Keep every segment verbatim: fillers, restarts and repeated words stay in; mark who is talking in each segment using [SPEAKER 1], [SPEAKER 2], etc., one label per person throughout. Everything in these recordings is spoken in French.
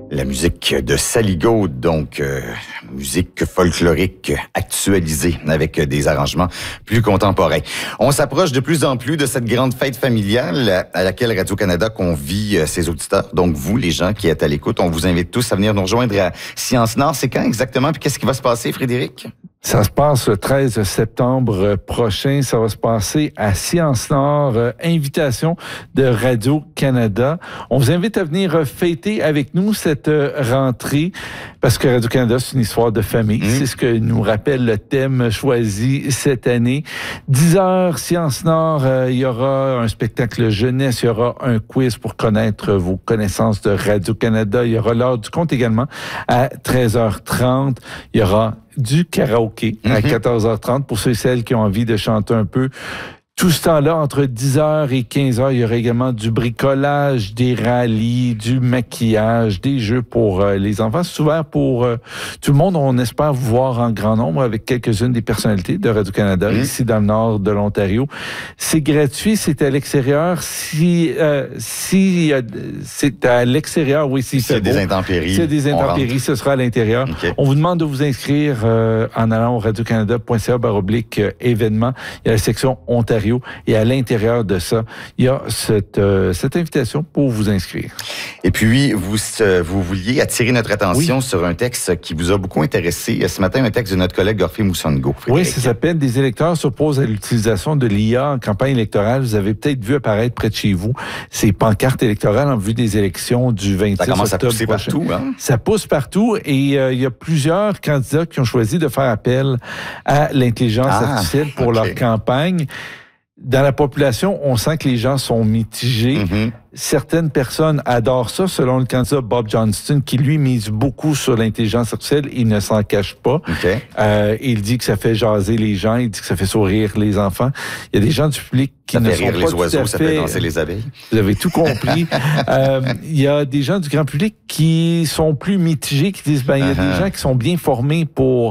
[SPEAKER 1] La musique de Saligo, donc euh, musique folklorique actualisée avec des arrangements plus contemporains. On s'approche de plus en plus de cette grande fête familiale à laquelle Radio-Canada convie ses auditeurs. Donc vous, les gens qui êtes à l'écoute, on vous invite tous à venir nous rejoindre à Sciences Nord. C'est quand exactement? Puis qu'est-ce qui va se passer, Frédéric?
[SPEAKER 2] Ça se passe le treize septembre prochain. Ça va se passer à Sciences Nord. Euh, invitation de Radio-Canada. On vous invite à venir fêter avec nous cette rentrée parce que Radio-Canada, c'est une histoire de famille. Mmh. C'est ce que nous rappelle le thème choisi cette année. dix heures, Sciences Nord. Euh, il y aura un spectacle jeunesse. Il y aura un quiz pour connaître vos connaissances de Radio-Canada. Il y aura l'heure du conte également à treize heures trente. Il y aura du karaoké mm-hmm. à quatorze heures trente pour ceux et celles qui ont envie de chanter un peu. Tout ce temps-là, entre dix heures et quinze heures, il y aura également du bricolage, des rallyes, du maquillage, des jeux pour euh, les enfants. C'est ouvert pour euh, tout le monde. On espère vous voir en grand nombre avec quelques-unes des personnalités de Radio-Canada, mmh. ici dans le nord de l'Ontario. C'est gratuit, c'est à l'extérieur. Si, euh, si euh, c'est à l'extérieur, oui, si
[SPEAKER 1] c'est
[SPEAKER 2] c'est
[SPEAKER 1] des intempéries.
[SPEAKER 2] C'est des intempéries, ce sera à l'intérieur. Okay. On vous demande de vous inscrire euh, en allant au radio-canada point c a barre oblique événements. Il y a la section Ontario. Et à l'intérieur de ça, il y a cette, euh, cette invitation pour vous inscrire.
[SPEAKER 1] Et puis, vous, euh, vous vouliez attirer notre attention
[SPEAKER 2] oui.
[SPEAKER 1] sur un texte qui vous a beaucoup intéressé. Ce matin, un texte de notre collègue Gorfé Moussongo.
[SPEAKER 2] Oui, ça s'appelle « Des électeurs s'opposent à l'utilisation de l'I A en campagne électorale ». Vous avez peut-être vu apparaître près de chez vous ces pancartes électorales en vue des élections du vingt-six octobre. Ça commence à pousser prochain. partout. Hein? Ça pousse partout et euh, il y a plusieurs candidats qui ont choisi de faire appel à l'intelligence ah, artificielle pour okay. leur campagne. Dans la population, on sent que les gens sont mitigés. Mm-hmm. Certaines personnes adorent ça, selon le candidat Bob Johnston, qui lui mise beaucoup sur l'intelligence artificielle. Il ne s'en cache pas.
[SPEAKER 1] Okay.
[SPEAKER 2] Euh, il dit que ça fait jaser les gens, il dit que ça fait sourire les enfants. Il y a des gens du public qui
[SPEAKER 1] ça
[SPEAKER 2] ne
[SPEAKER 1] fait
[SPEAKER 2] sont
[SPEAKER 1] rire
[SPEAKER 2] pas
[SPEAKER 1] les oiseaux,
[SPEAKER 2] tout à
[SPEAKER 1] ça
[SPEAKER 2] fait...
[SPEAKER 1] fait danser les abeilles.
[SPEAKER 2] Vous avez tout compris. euh, il y a des gens du grand public qui sont plus mitigés, qui disent, ben, il y a uh-huh. des gens qui sont bien formés pour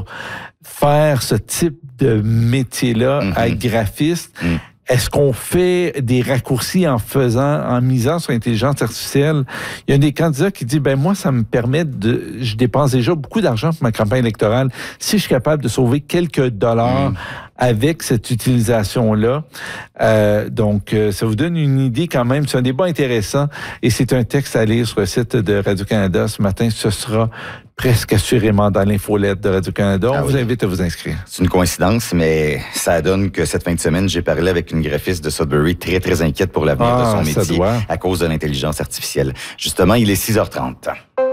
[SPEAKER 2] faire ce type de métier-là, mm-hmm. à graphiste. Mm. Est-ce qu'on fait des raccourcis en faisant, en misant sur l'intelligence artificielle? Il y a un des candidats qui dit, ben moi, ça me permet de, je dépense déjà beaucoup d'argent pour ma campagne électorale. Si je suis capable de sauver quelques dollars mmh. avec cette utilisation-là, euh, donc euh, ça vous donne une idée quand même. C'est un débat intéressant et c'est un texte à lire sur le site de Radio-Canada ce matin. Ce sera presque assurément dans l'infolette de Radio-Canada. On ah oui. vous invite à vous inscrire.
[SPEAKER 1] C'est une coïncidence, mais ça donne que cette fin de semaine, j'ai parlé avec une graphiste de Sudbury très, très inquiète pour l'avenir ah, de son métier à cause de l'intelligence artificielle. Justement, il est six heures trente.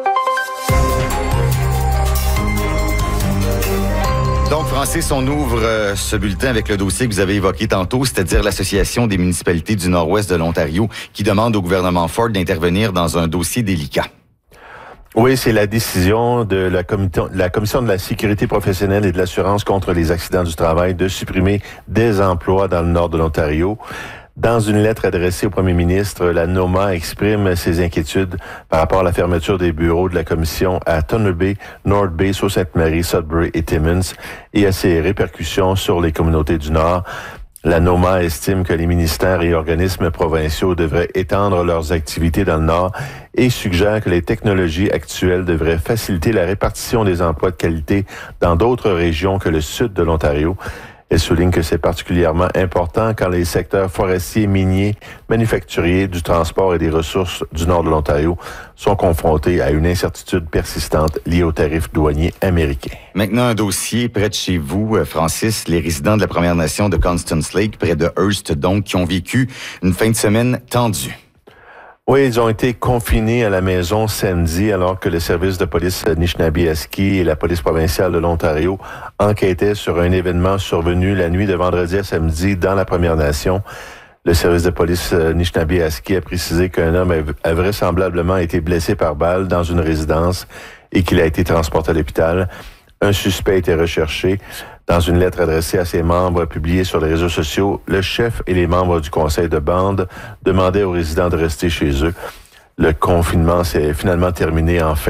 [SPEAKER 1] Donc, Francis, on ouvre euh, ce bulletin avec le dossier que vous avez évoqué tantôt, c'est-à-dire l'Association des municipalités du Nord-Ouest de l'Ontario qui demande au gouvernement Ford d'intervenir dans un dossier délicat.
[SPEAKER 3] Oui, c'est la décision de la, commission, la Commission de la sécurité professionnelle et de l'assurance contre les accidents du travail de supprimer des emplois dans le nord de l'Ontario. Dans une lettre adressée au premier ministre, la NOMA exprime ses inquiétudes par rapport à la fermeture des bureaux de la commission à Thunder Bay, North Bay, Sault-Sainte-Marie, Sudbury et Timmins et à ses répercussions sur les communautés du Nord. La NOMA estime que les ministères et organismes provinciaux devraient étendre leurs activités dans le Nord et suggère que les technologies actuelles devraient faciliter la répartition des emplois de qualité dans d'autres régions que le sud de l'Ontario. Elle souligne que c'est particulièrement important quand les secteurs forestiers, miniers, manufacturiers, du transport et des ressources du nord de l'Ontario sont confrontés à une incertitude persistante liée aux tarifs douaniers américains.
[SPEAKER 1] Maintenant, un dossier près de chez vous, Francis, les résidents de la Première Nation de Constance Lake, près de Hearst, donc, qui ont vécu une fin de semaine tendue.
[SPEAKER 3] Oui, ils ont été confinés à la maison samedi alors que le service de police Nishnabie-Aski et la police provinciale de l'Ontario enquêtaient sur un événement survenu la nuit de vendredi à samedi dans la Première Nation. Le service de police Nishnabie-Aski a précisé qu'un homme a vraisemblablement été blessé par balle dans une résidence et qu'il a été transporté à l'hôpital. Un suspect a été recherché. Dans une lettre adressée à ses membres publiée sur les réseaux sociaux, le chef et les membres du conseil de bande demandaient aux résidents de rester chez eux. Le confinement s'est finalement terminé en fin